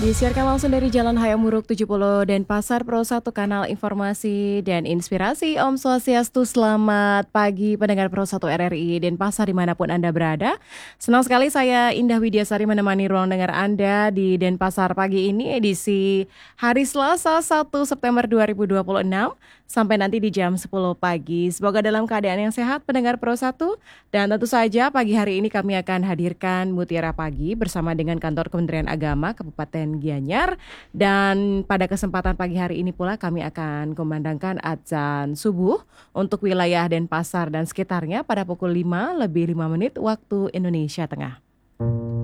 Disiarkan langsung dari Jalan Hayamuruk 70 Denpasar, Pro 1 Kanal Informasi dan Inspirasi. Om Swastiastu, selamat pagi pendengar Pro 1 RRI Denpasar dimanapun Anda berada. Senang sekali saya Indah Widiasari menemani ruang dengar Anda di Denpasar pagi ini, edisi hari Selasa 1 September 2026 sampai nanti di jam 10 pagi. Semoga dalam keadaan yang sehat pendengar Pro 1, dan tentu saja pagi hari ini kami akan hadirkan Mutiara Pagi bersama dengan Kantor Kementerian Agama Kabupaten Gianyar, dan pada kesempatan pagi hari ini pula kami akan kumandangkan adzan subuh untuk wilayah Denpasar dan sekitarnya pada pukul 5 lebih 5 menit waktu Indonesia Tengah.